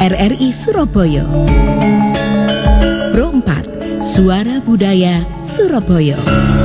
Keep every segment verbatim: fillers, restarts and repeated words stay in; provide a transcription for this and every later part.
R R I Surabaya. Pro empat, Suara Budaya Surabaya.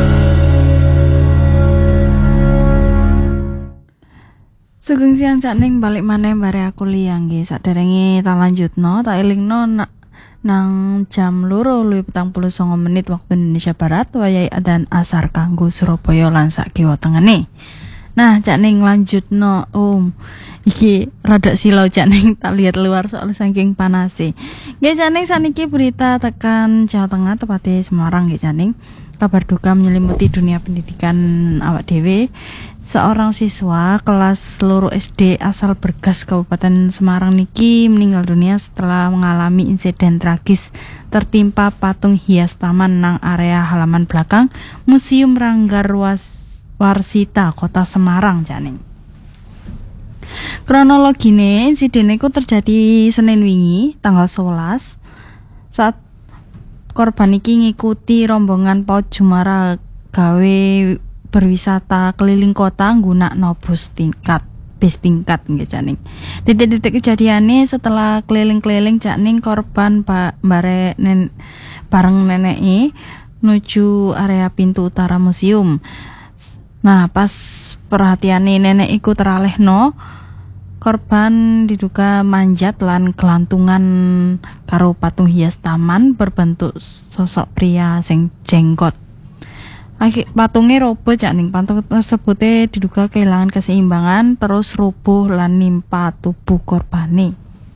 Sugeng siang Cak Ning, balik maneh bare aku liang nggih. Saderenge ta lanjutno, ta elingno na, nang jam loro luwih petang puluh sanga menit waktu Indonesia Barat wayahe adzan asar kanggo Surabaya lan sak kiwa tengene. Nah, Cak Ning lanjutno. Om, iki rada silau Cak Ning, tak lihat luar soal saking panase. Nggih Cak Ning, saniki berita tekan Jawa Tengah tepatnya Semarang nggih Cak Ning. Kabar duka menyelimuti dunia pendidikan awak dhewe. Seorang siswa kelas loro S D asal Bergas Kabupaten Semarang niki meninggal dunia setelah mengalami insiden tragis tertimpa patung hias taman nang area halaman belakang Museum Ranggawarsita Kota Semarang Janing. Kronologine insiden iku terjadi Senin wingi tanggal sewelas saat korban iki ngikuti rombongan Paut Jumara gawe berwisata keliling kota nggunakno bus tingkat bis tingkat nggih Cak Ning. Detik-detik kejadiane setelah keliling-keliling Cak Ning korban Pak bare nen bareng neneki nuju area pintu utara museum. Nah, pas perhatiane nenek iku teralihno, korban diduga manjat lan kelantungan karo patung hias taman berbentuk sosok pria sing jenggot. Akhir patungnya roboh Cak Ning. Patung tersebut diduga kehilangan keseimbangan terus rubuh lan nimpa tubuh korbane.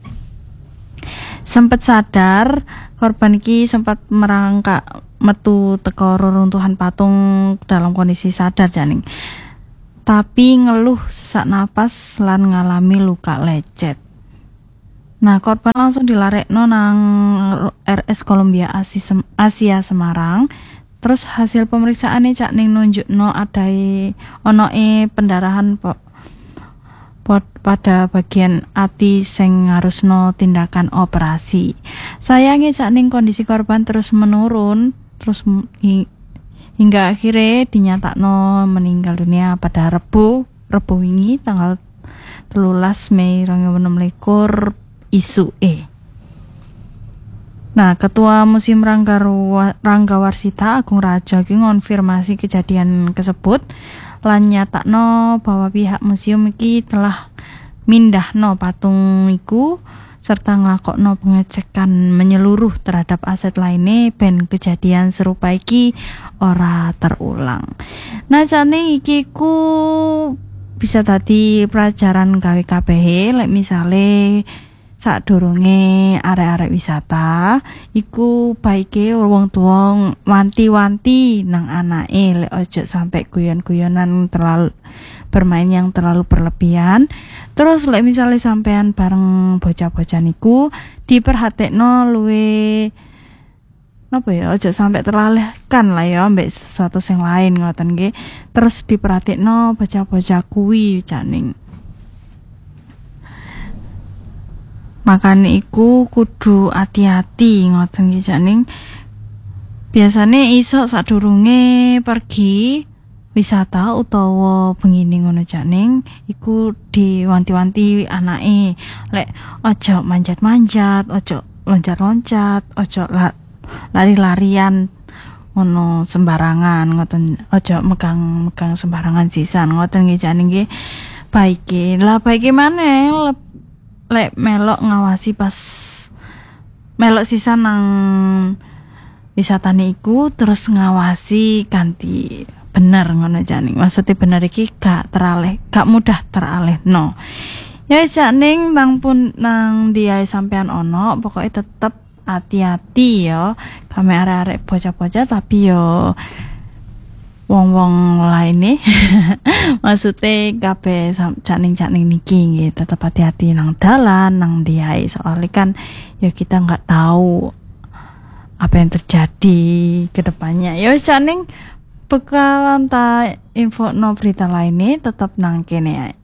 Sempat sadar, korban iki sempat merangkak metu teka reruntuhan patung dalam kondisi sadar Cak Ning. Tapi ngeluh sesak napas lan ngalami luka lecet. Nah, korban langsung dilarekno nang R S Columbia Asia Semarang. Terus hasil pemeriksaannya Cak Ning nunjukno adae onoe pendarahan po, po, pada bagian ati sing harusno tindakan operasi. Sayangnya Cak Ning kondisi korban terus menurun, terus hi, hingga akhirnya dinyatakno meninggal dunia pada Rebo Rebo wingi tanggal telulas Mei dua ribu enam belas isu e. Nah, Ketua Museum Ranggawarsita Agung Raja iki ngonfirmasi kejadian tersebut lan nyatakno bahwa pihak museum iki telah mindahno patung iku serta nglakokno pengecekan menyeluruh terhadap aset lainnya ben kejadian serupa iki ora terulang. Nah, jane iki ku bisa dadi pelajaran gawe kabeh lek misale sadurunge arek-arek wisata iku baike wong tuwa wanti-wanti nang anake lek ojo sampai guyon-guyonan terlalu bermain yang terlalu berlebihan. Terus lek misalnya sampean bareng bocah-bocah niku diperhatekno luwe napa ya, ojo sampai terlalihkan lah ya mbek sesuatu sing lain ngoten nggih. Terus diperhatekno bocah-bocah kuwi Cak Ning. Makane iku kudu hati-hati ngoten nggih Cak Ning. Biasane iso sadurunge pergi wisata utawa bengi ngono Cak Ning iku diwanti-wanti anake lek ojo manjat-manjat, ojo loncat-loncat, ojo la, lari-larian ngono sembarangan ngoten, ojo megang-megang sembarangan sisan ngoten nggih Cak Ning nggih. Baike lah baike maneh lek melok ngawasi pas melok sisan nang wisatane iku terus ngawasi ganti bener ngono Cak Ning. Maksudnya bener iki gak teralih, gak mudah teralih no. Ya Cak Ning nang pun nang diae sampean ono, pokoknya tetep hati-hati ya. Kame arek-arek bocah-bocah tapi yo wong-wong lainnya maksudnya kabeh Cak Ning Cak Ning niki nggih tetep hati-hati nang dalan nang diae soalnya kan ya kita nggak tahu apa yang terjadi ke depannya. Ya Cak Ning bekalan ta info no berita lainnya tetap nang kene ae.